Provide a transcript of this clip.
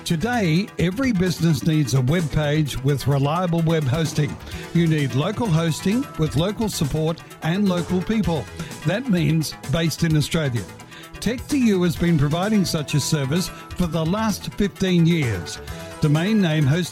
Today, every business needs a web page with reliable web hosting. You need local hosting with local support and local people. That means based in Australia. Tech2U has been providing such a service for the last 15 years. Domain name hosting